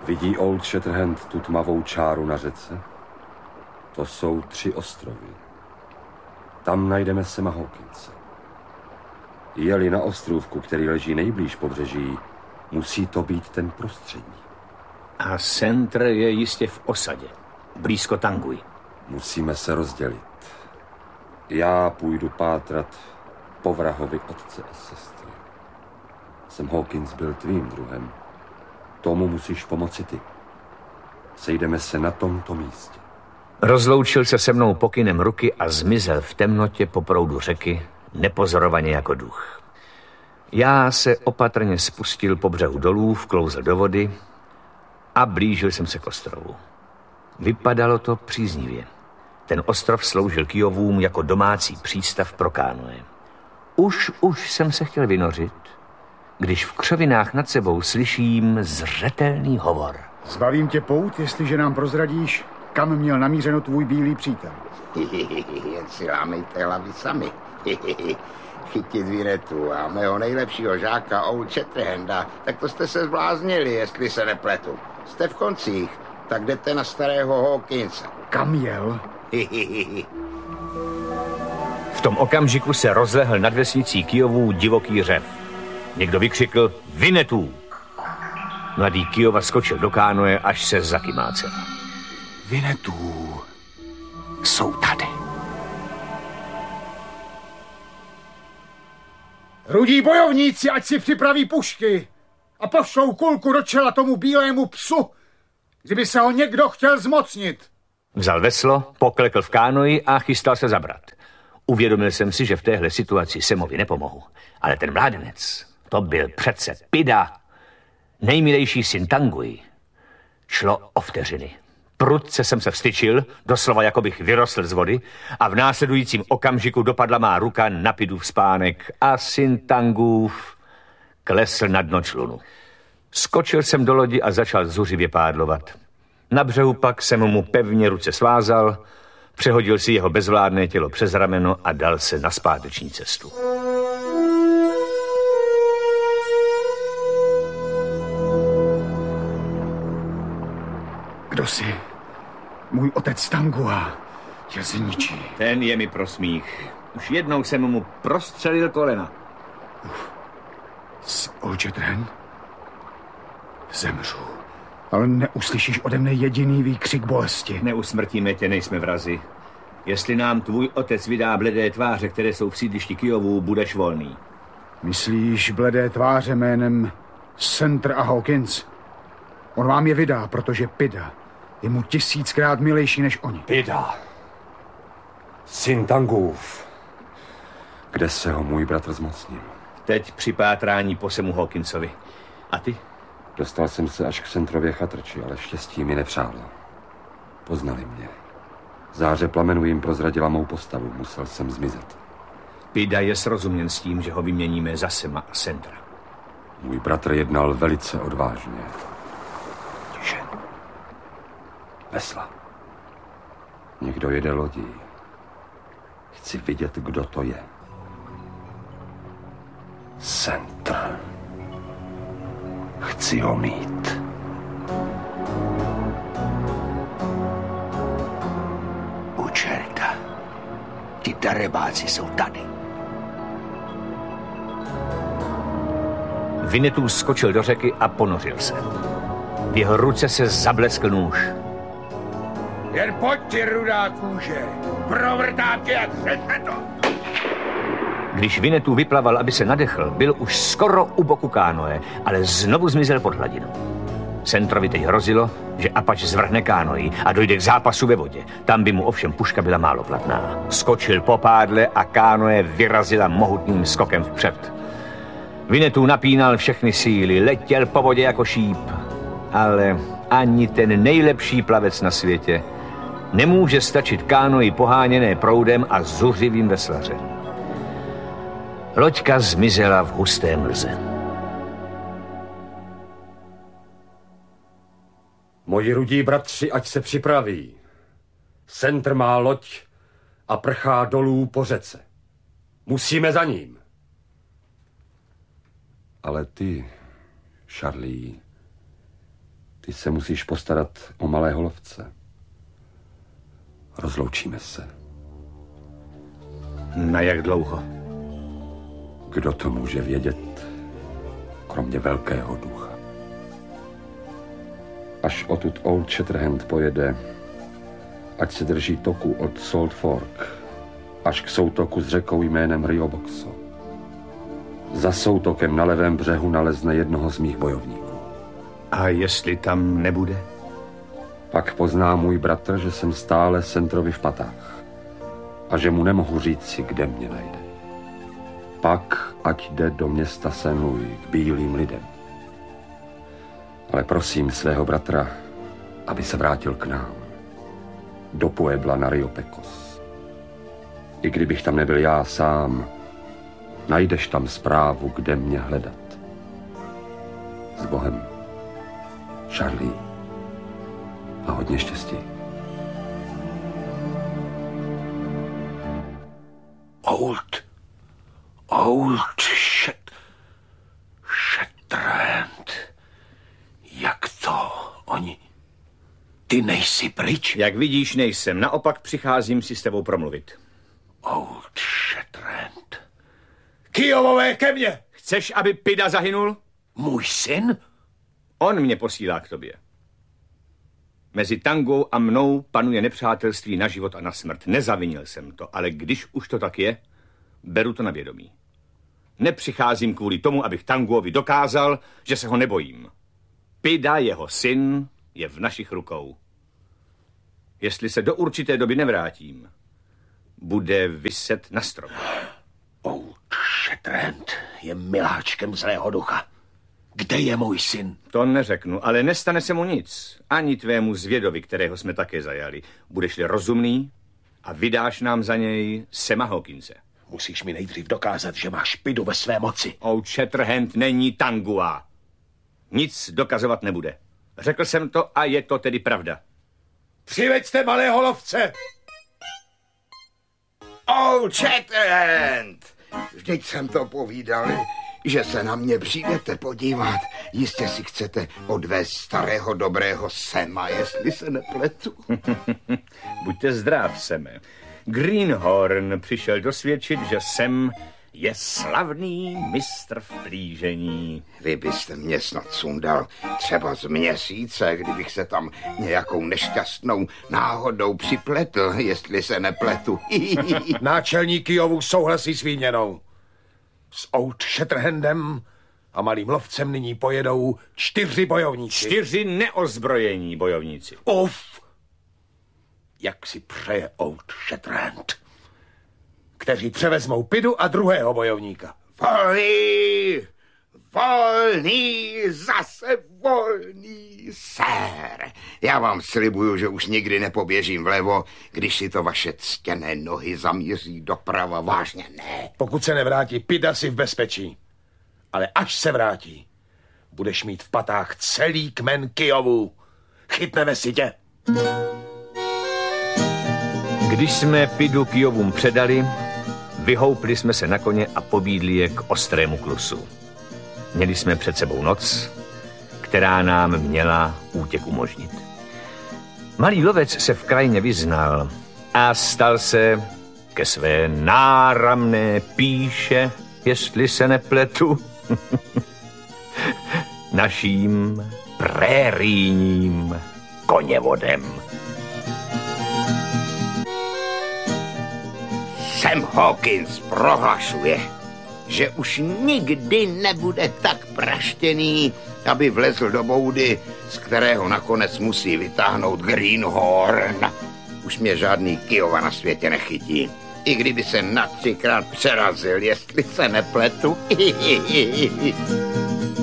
Vidí Old Shatterhand tu tmavou čáru na řece? To jsou 3 ostrovy. Tam najdeme Sama Hawkinse. Je-li na ostrůvku, který leží nejblíž pobřeží, musí to být ten prostřední. A Centr je jistě v osadě, blízko Tangui. Musíme se rozdělit. Já půjdu pátrat po vrahovi otce a sestry. Sam Hawkins byl tvým druhem. Tomu musíš pomoci ty. Sejdeme se na tomto místě. Rozloučil se mnou pokynem ruky a zmizel v temnotě po proudu řeky, nepozorovaně jako duch. Já se opatrně spustil po břehu dolů, vklouzl do vody a blížil jsem se k ostrovu. Vypadalo to příznivě. Ten ostrov sloužil Kyjovům jako domácí přístav pro kánoe. Už jsem se chtěl vynořit, když v křovinách nad sebou slyším zřetelný hovor. Zbavím tě pout, jestliže nám prozradíš, kam měl namířeno tvůj bílý přítel. Jen si lámejte hlavy sami. Chytit Vinetu a mého nejlepšího žáka Old Shatterhanda, tak to jste se zbláznili, jestli se nepletu. Jste v koncích, tak jdete na starého Hawkinse. Kam jel? V tom okamžiku se rozlehl nad vesnicí Kyjovů divoký řev. Někdo vykřikl Vinetu. Mladý Kyjova skočil do kánoe, až se zakymácel. Vinetů jsou tady. Rudí bojovníci, ať si připraví pušky a pošlou kulku do čela tomu bílému psu, kdyby se ho někdo chtěl zmocnit. Vzal veslo, poklekl v kánoji a chystal se zabrat. Uvědomil jsem si, že v téhle situaci Samovi nepomohu. Ale ten mládenec, to byl přece Pida, nejmilejší syn Tangui. Šlo o vteřiny. Prudce jsem se vstyčil, doslova jako bych vyrostl z vody, a v následujícím okamžiku dopadla má ruka na Pidův spánek a syn Tangův klesl na dno člunu. Skočil jsem do lodi a začal zuřivě pádlovat. Na břehu pak jsem mu pevně ruce svázal, přehodil si jeho bezvládné tělo přes rameno a dal se na zpáteční cestu. Kdo jsi? Můj otec Tangua tě zničí. Ten je mi pro smích. Už jednou jsem mu prostřelil kolena. S Old Shatterhand? Zemřu. Ale neuslyšíš ode mne jediný výkřik bolesti. Neusmrtíme tě, nejsme vrazi. Jestli nám tvůj otec vydá bledé tváře, které jsou v sídlišti Kyjovů, budeš volný. Myslíš bledé tváře jménem Centr a Hawkins? On vám je vydá, protože Pida je mu 1000krát milejší než oni. Pida. Syn Tangův. Kde se ho můj bratr zmocnil? Teď při pátrání po Samu Hawkinsovi. A ty? Dostal jsem se až k Centrově chatrči, ale štěstí mi nepřálo. Poznali mě. Záře plamenů jim prozradila mou postavu. Musel jsem zmizet. Pida je srozuměn s tím, že ho vyměníme za Sama a Centra. Můj bratr jednal velice odvážně. Tiše. Vesla. Někdo jede lodí. Chci vidět, kdo to je. Centr. Chci ho mít. U čerta. Ti darebáci jsou tady. Vinetu skočil do řeky a ponořil se. V jeho ruce se zableskl nůž. Jen pojď ti, rudá kůže. Provrtám tě jak to. Když Vinetu vyplaval, aby se nadechl, byl už skoro u boku kánoe, ale znovu zmizel pod hladinou. Centrovi teď hrozilo, že Apač zvrhne kánoji a dojde k zápasu ve vodě. Tam by mu ovšem puška byla málo platná. Skočil po pádle a kánoe vyrazila mohutným skokem vpřed. Vinetu napínal všechny síly, letěl po vodě jako šíp. Ale ani ten nejlepší plavec na světě nemůže stačit kánoji poháněné proudem a zuřivým veslařem. Loďka zmizela v husté mlze. Moji rudí bratři, ať se připraví. Centr má loď a prchá dolů po řece. Musíme za ním. Ale ty, Charlie, Ty se musíš postarat o malého lovce. Rozloučíme se. Na jak dlouho? Kdo to může vědět, kromě velkého ducha? Až odtud Old Shatterhand pojede, ať se drží toku od Salt Fork, až k soutoku s řekou jménem Rio Boxo. Za soutokem na levém břehu nalezne jednoho z mých bojovníků. A jestli tam nebude? Pak pozná můj bratr, že jsem stále Centrovi v patách a že mu nemohu říci, kde mě najde. Pak ať jde do města St. Louis k bílým lidem. Ale prosím svého bratra, aby se vrátil k nám. Do Puebla na Rio Pecos. I kdybych tam nebyl já sám, najdeš tam zprávu, kde mě hledat. S Bohem, Charlie. A hodně štěstí. Old Shatterhand. Jak to? Ty nejsi pryč? Jak vidíš, nejsem. Naopak přicházím si s tebou promluvit. Old Shatterhand. Kyjovové ke mně! Chceš, aby Pida zahynul? Můj syn? On mě posílá k tobě. Mezi Tangou a mnou panuje nepřátelství na život a na smrt. Nezavinil jsem to, ale když už to tak je, beru to na vědomí. Nepřicházím kvůli tomu, abych Tanguovi dokázal, že se ho nebojím. Pida, jeho syn, je v našich rukou. Jestli se do určité doby nevrátím, bude viset na stromě. Old Shatterhand je miláčkem zlého ducha. Kde je můj syn? To neřeknu, ale nestane se mu nic. Ani tvému zvědovi, kterého jsme také zajali. Budeš-li rozumný a vydáš nám za něj Sama Hawkinse. Musíš mi nejdřív dokázat, že máš Pidu ve své moci. Old Shatterhand není Tangua. Nic dokazovat nebude. Řekl jsem to a je to tedy pravda. Přiveďte malého lovce! Old Shatterhand! Vždyť jsem to povídal, že se na mě přijdete podívat. Jistě si chcete odvést starého dobrého Sema, jestli se nepletu. Buďte zdrav, Seme. Greenhorn přišel dosvědčit, že Sam je slavný mistr v plížení. Vy byste mě snad sundal třeba z měsíce, kdybych se tam nějakou nešťastnou náhodou připletl, jestli se nepletu. Náčelník Kyjovu souhlasí s výměnou. S Old Shatterhandem a malým lovcem nyní pojedou 4 bojovníci. 4 neozbrojení bojovníci. Uf! Jak si přeje Old Shatterhand, kteří převezmou Pidu a druhého bojovníka. Volný, volný, zase volný, sér. Já vám slibuju, že už nikdy nepoběžím vlevo, když si to vaše ctěné nohy zamíří doprava. Vážně ne. Pokud se nevrátí, Pida si v bezpečí. Ale až se vrátí, budeš mít v patách celý kmen Kyjovů. Chytneme si tě. Když jsme Pidu Kyjovům předali, vyhoupli jsme se na koně a pobídli je k ostrému klusu. Měli jsme před sebou noc, která nám měla útěk umožnit. Malý lovec se v krajině vyznal a stal se ke své náramné píše, jestli se nepletu, naším prérijním koněvodem. Sam Hawkins prohlašuje, že už nikdy nebude tak praštěný, aby vlezl do boudy, z kterého nakonec musí vytáhnout Greenhorn. Už mě žádný Kyjova na světě nechytí. I kdyby se na 3krát přerazil, jestli se nepletu.